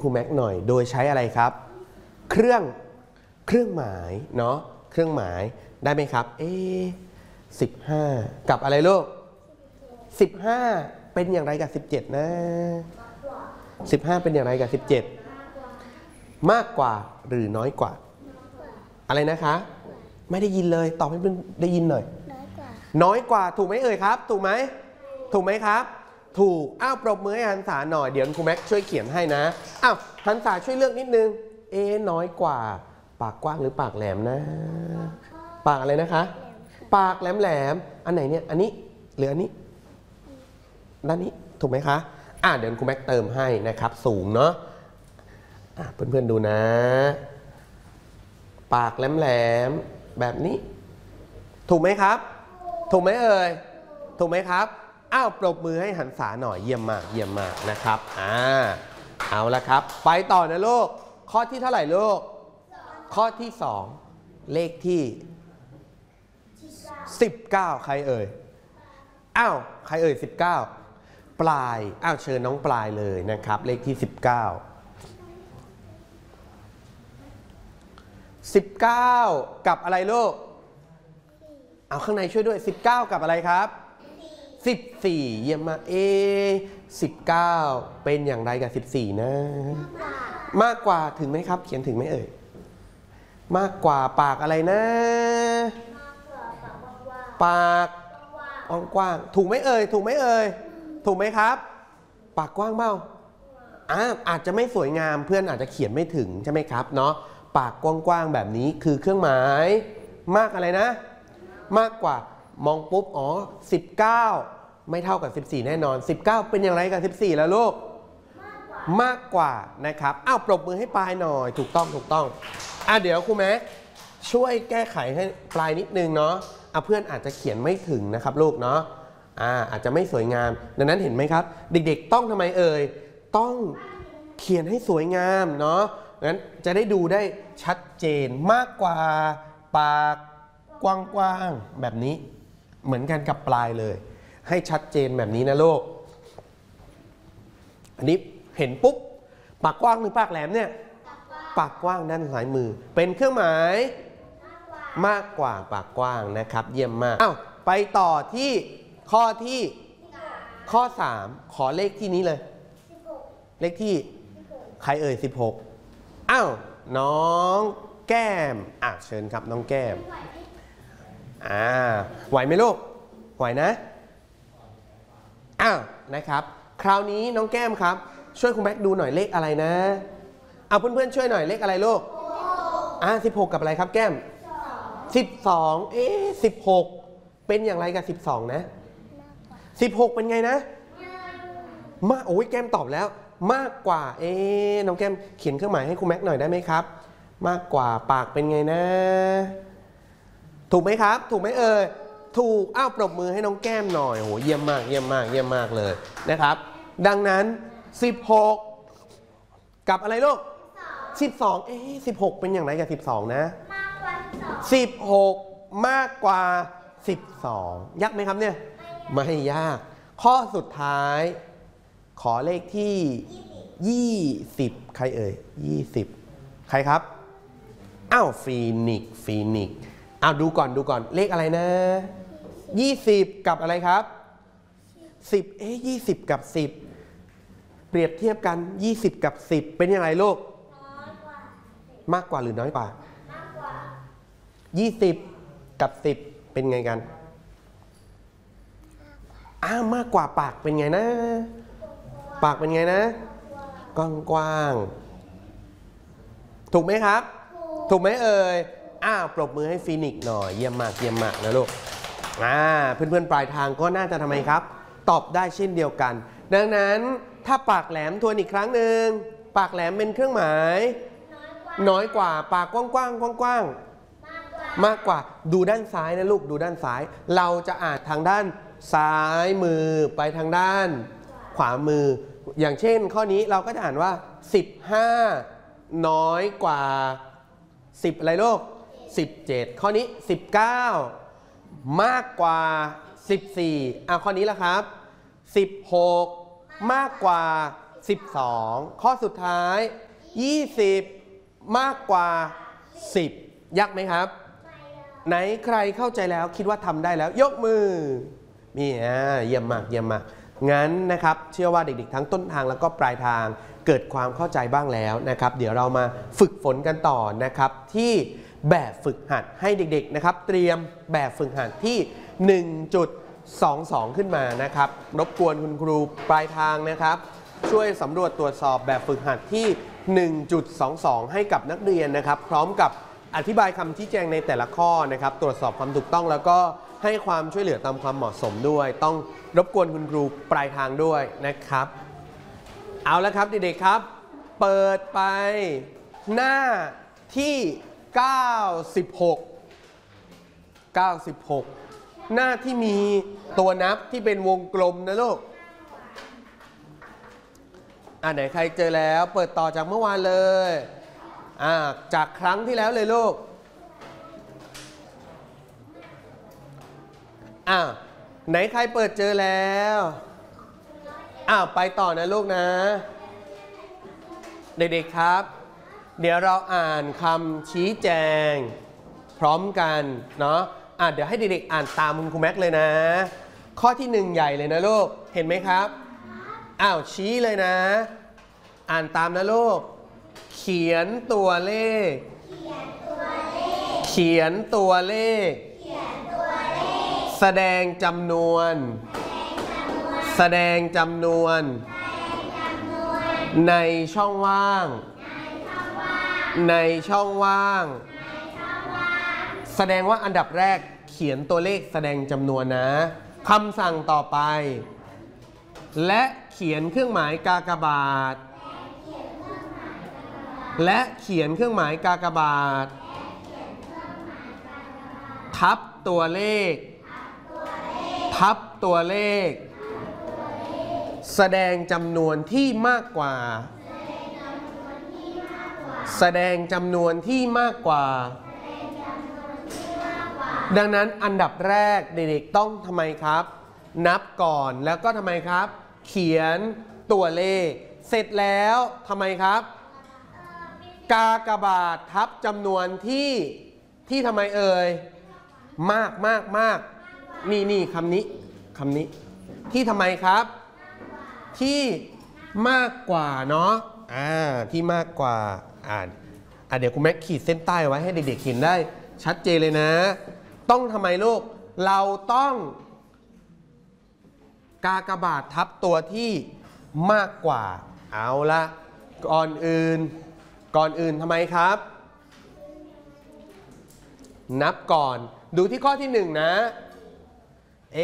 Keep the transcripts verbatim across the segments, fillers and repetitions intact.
ครูแม็กหน่อยโดยใช้อะไรครับเครื่องเครื่องหมายเนาะเครื่องหมายได้ไหมครับเอสิบห้ากับอะไรลูกสิบห้าเป็นอย่างไรกับสิบเจ็ดนะสิบห้าเป็นอย่างไรกับสิบเจ็ดมากกว่าหรือน้อยกว่าอะไรนะคะไม่ได้ยินเลยตอบให้เพื่อนได้ยินหน่อยน้อยกว่าถูกไหมเอ่ยครับถูกไหมถูกไหมครับถูกอ้าวปรบมือให้หันษาหน่อยเดี๋ยวครูแม็กช่วยเขียนให้นะอ้าวหันษาช่วยเลือกนิดนึงเอน้อยกว่าปากกว้างหรือปากแหลมนะปากอะไรนะคะปากแหลมแหลมอันไหนเนี่ยอันนี้หรืออันนี้ด้านนี้ถูกไหมคะอ่ะเดี๋ยวครูแม็กเติมให้นะครับสูงเนาะอ่ะเพื่อนๆดูนะปากแหลมแหลมแบบนี้ถูกไหมครับถูกไหมเอ่ยถูกไหมครับอ้าวปรบมือให้หันษาหน่อยเยี่ยมมากเยี่ยมมากนะครับอ่าเอาละครับไปต่อนะลูกข้อที่เท่าไหร่ลูกข้อที่สองเลขที่สิบเก้าใครเอ่ยอ้าวใครเอ่ยสิบเก้าปลายอ้าวเชิญน้องปลายเลยนะครับเลขที่สิบเก้า สิบเก้ากับอะไรลูกเอาข้างในช่วยด้วยสิบเก้ากับอะไรครับสิบสี่เยี่ยมมากเอสิบเก้าเป็นอย่างไรกับสิบสี่นะมากกว่าถึงไหมครับเขียนถึงไหมเอ่ยมากกว่าปากอะไรนะปากกว้างถูกไหมเอ่ยถูกไหมเอ่ยถูกไหมครับปากกว้างเปล่าอ่าอาจจะไม่สวยงามเพื่อนอาจจะเขียนไม่ถึงใช่ไหมครับเนาะปากกว้างๆแบบนี้คือเครื่องหมายมากอะไรนะมากกว่ามองปุ๊บอ๋อสิบเก้าไม่เท่ากับสิบสี่แน่นอนสิบเก้าเป็นอย่างไรกับสิบสี่แล้วลูกมากกว่านะครับอ้าวปรบมือให้ปลายหน่อยถูกต้องถูกต้องอ่ะเดี๋ยวครูแม็กช่วยแก้ไขให้ปลายนิดนึงเนาะอ่ะเพื่อนอาจจะเขียนไม่ถึงนะครับลูกเนาะอ่าอาจจะไม่สวยงามดังนั้นเห็นไหมครับเด็กๆต้องทำไมเอ่ยต้องเขียนให้สวยงามเนาะงั้นจะได้ดูได้ชัดเจนมากกว่าปากกว้างๆแบบนี้เหมือนกันกับปลายเลยให้ชัดเจนแบบนี้นะลูกอันนี้เห็นปุ๊บปากกว้างหรือปากแหลมเนี่ยปากกว้างด้านซ้ายมือเป็นเครื่องหมายมากกว่าปากกว้างนะครับเยี่ยมมากอ้าวไปต่อที่ข้อที่ข้อสามขอเลขที่นี้เลยเลขที่ใครเอ่ยสิบหกอ้าวน้องแก้มอ่ะเชิญครับน้องแก้มอ่าไหวไหมลูกไหวนะอ้าวนะครับคราวนี้น้องแก้มครับช่วยคุณแม็กดูหน่อยเลขอะไรนะเอาเพื่อนๆช่วยหน่อยเลขอะไรลูกอ่าสิบหกกับอะไรครับแก้มสิบสองเอ๊ะสิบหกเป็นอย่างไรกับสิบสองนะสิบหกเป็นไงนะมากโอ้ยแก้มตอบแล้วมากกว่าเอ๊ะน้องแก้มเขียนเครื่องหมายให้คุณแม็กหน่อยได้ไหมครับมากกว่าปากเป็นไงนะถูกไหมครับถูกไหมเอ่ยถูกอ้าวปรบมือให้น้องแก้มหน่อยโหเยี่ยมมากเยี่ยมมากเยี่ยมมากเลยนะครับดังนั้นสิบหกกับอะไรลูกสิบสองเอ๊ะสิบหกเป็นอย่างไรกับสิบสองนะสิบหกมากกว่าสิบสองยากไหมครับเนี่ยไม่ยากข้อสุดท้ายขอเลขที่ยี่สิบใครเอ่ยยี่สิบใครครับอ้าวฟีนิกฟีนิกอ้าวดูก่อนดูก่อนเลขอะไรนะยี่สิบกับอะไรครับสิบเอ๊ะยี่สิบกับสิบเปรียบเทียบกันยี่สิบกับสิบเป็นยังไงลูกมากกว่าหรือน้อยกว่ายี่สิบกับสิบเป็นไงกันอ้าวมากกว่าปากเป็นไงนะปากเป็นไงนะกว้างกว้างถูกไหมครับถูกไหมเอ่ยอ้าวปรบมือให้ฟีนิกซ์หน่อยเยี่ยมมากเยี่ยมมากนะลูกอ่าเพื่อนๆปลายทางก็น่าจะทำไมครับตอบได้เช่นเดียวกันดังนั้นถ้าปากแหลมทวนอีกครั้งหนึ่งปากแหลมเป็นเครื่องหมายน้อยกว่าปากกว้างกว้างกว้างกว้างมากกว่าดูด้านซ้ายนะลูกดูด้านซ้ายเราจะอ่านทางด้านซ้ายมือไปทางด้านขวามืออย่างเช่นข้อนี้เราก็จะอ่านว่าสิบห้าน้อยกว่าสิบอะไรลูกสิบเจ็ดข้อนี้สิบเก้ามากกว่าสิบสี่อ่ะข้อนี้ละครับสิบหกมากกว่าสิบสอง ข้อสุดท้าย ยี่สิบ มากกว่า สิบ ยากไหมครับไหนใครเข้าใจแล้วคิดว่าทำได้แล้วยกมือนี่อ่าเยี่ยมมากเยี่ยมมากงั้นนะครับเชื่อว่าเด็กๆทั้งต้นทางแล้วก็ปลายทางเกิดความเข้าใจบ้างแล้วนะครับเดี๋ยวเรามาฝึกฝนกันต่อนะครับที่แบบฝึกหัดให้เด็กๆนะครับเตรียมแบบฝึกหัดที่ หนึ่งจุดสองสอง ขึ้นมานะครับรบกวนคุณครูปลายทางนะครับช่วยสำรวจตรวจสอบแบบฝึกหัดที่ หนึ่งจุดสองสอง ให้กับนักเรียนนะครับพร้อมกับอธิบายคำชี้แจงในแต่ละข้อนะครับตรวจสอบความถูกต้องแล้วก็ให้ความช่วยเหลือตามความเหมาะสมด้วยต้องรบกวนคุณครูปลายทางด้วยนะครับเอาละครับเด็กๆครับเปิดไปหน้าที่เก้าสิบหก เก้าสิบหกหน้าที่มีตัวนับที่เป็นวงกลมนะลูกอ่าไหนใครเจอแล้วเปิดต่อจากเมื่อวานเลยอ่าจากครั้งที่แล้วเลยลูกอ้าวไหนใครเปิดเจอแล้วอ้าวไปต่อนะลูกนะเด็กๆครับเดี๋ยวเราอ่านคำชี้แจงพร้อมกันเนาะอ่ะเดี๋ยวให้เด็กๆอ่านตามคุณครูแม็กเลยนะข้อที่หนึ่งใหญ่เลยนะลูกเห็นไหมครับอ้าวชี้เลยนะอ่านตามนะลูกเขียนตัวเลขเขียนตัวเลขแสดงจำนวนแสดงจำนวนในช่องว่างในช่องว่างแสดงว่าอันดับแรกเขียนตัวเลขแสดงจำนวนนะคำสั่งต่อไปและเขียนเครื่องหมายกากบาทและเขียนเครื่องหมายกากบาททับตัวเลขทับตัวเลขแสดงจำนวนที่มากกว่าแสดงจำนวนที่มากกว่าดังนั้นอันดับแรกเด็กๆต้องทำไมครับนับก่อนแล้วก็ทำไมครับเขียนตัวเลขเสร็จแล้วทำไมครับกากบาททับจำนวนที่ที่ทำไมเอ่ยมากมากมากนี่นี่คำนี้คำนี้ที่ทำไมครับที่มากกว่าเนาะอ่าที่มากกว่าอ่าอ่าเดี๋ยวคุณแม็กขีดเส้นใต้ไว้ให้เด็กๆเห็นได้ชัดเจนเลยนะต้องทำไมลูกเราต้องกากบาททับตัวที่มากกว่าเอาละก่อนอื่นก่อนอื่นทำไมครับนับก่อนดูที่ข้อที่หนึ่งนะเอ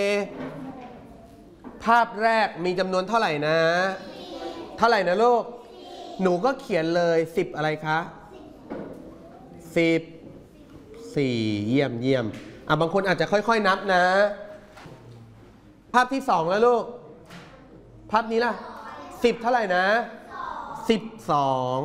ภาพแรกมีจำนวนเท่าไหร่นะเท่าไหร่นะลูกหนูก็เขียนเลยสิบอะไรคะสิบสี่เยี่ยมเยี่ยมอ่ะบางคนอาจจะค่อยๆนับนะภาพที่สองแล้วลูกภาพนี้ล่ะสิบเท่าไหร่นะสิบสอง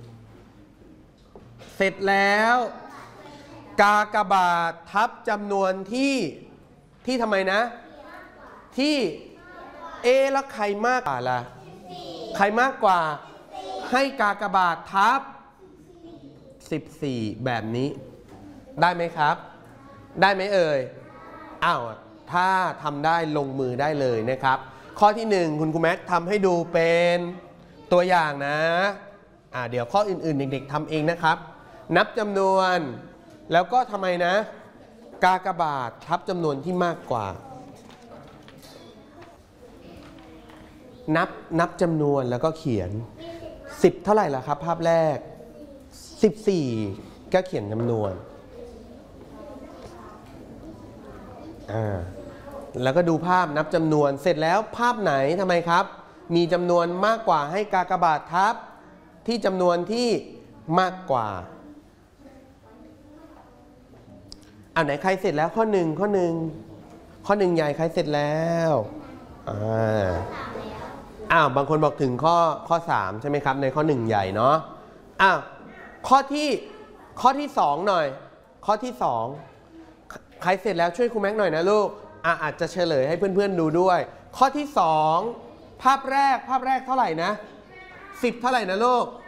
เสร็จแล้วกากบาททับจำนวนที่ที่ทำไมนะที่เอแล้วใครมากกว่าล่ะใครมากกว่าให้กากบาททับสิบสี่แบบนี้ได้ไหมครับได้ไหมเอ่ยอ้าวถ้าทำได้ลงมือได้เลยนะครับข้อที่หนึ่งคุณครูแม็กทำให้ดูเป็นตัวอย่างนะอ่าเดี๋ยวข้ออื่นๆเด็กๆทำเองนะครับนับจำนวนแล้วก็ทำไมนะกากบาททับจำนวนที่มากกว่านับนับจำนวนแล้วก็เขียนสิบเท่าไหร่ล่ะครับภาพแรกสิบสี่ก็เขียนจำนวนอ่าแล้วก็ดูภาพนับจำนวนเสร็จแล้วภาพไหนทำไมครับมีจำนวนมากกว่าให้กากบาททับที่จำนวนที่มากกว่าอ่าไหนใครเสร็จแล้วข้อหนึ่งข้อหนึ่งข้อหนึ่งใหญ่ใครเสร็จแล้วอ่าอ้าวบางคนบอกถึงข้อข้อสามใช่ไหมครับในข้อหนึ่งใหญ่เนาะอ้าวข้อที่ข้อที่สองหน่อยข้อที่สองใครเสร็จแล้วช่วยครูแม็กหน่อยนะลูกอ่ะอาจจะเฉลยให้เพื่อนๆดูด้วยข้อที่สองภาพแรกภาพแรกเท่าไหร่นะสิบเท่าไหร่นะลูก